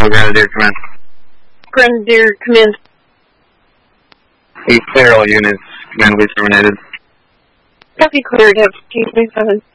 Grenadier Command. Grenadier Command. Clear all units. Command, please terminated. Copy, cleared. Have 227.